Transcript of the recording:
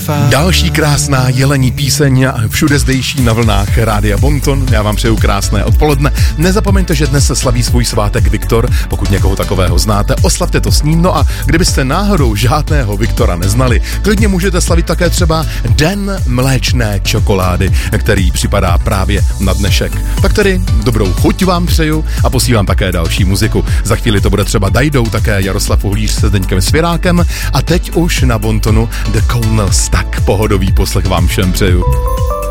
Další krásná jelení píseň všude zdejší na vlnách Rádia Bonton. Já vám přeju krásné odpoledne. Nezapomeňte, že dnes se slaví svůj svátek Viktor. Pokud někoho takového znáte, oslavte to s ním. No a kdybyste náhodou žádného Viktora neznali, klidně můžete slavit také třeba Den mléčné čokolády, který připadá právě na dnešek. Tak tedy dobrou chuť vám přeju a posílám také další muziku. Za chvíli to bude třeba Dajdou, také Jaroslav Uhlíř se Zdeňkem Svěrákem a teď už na Bontonu The Cornels. Tak pohodový poslech vám všem přeju.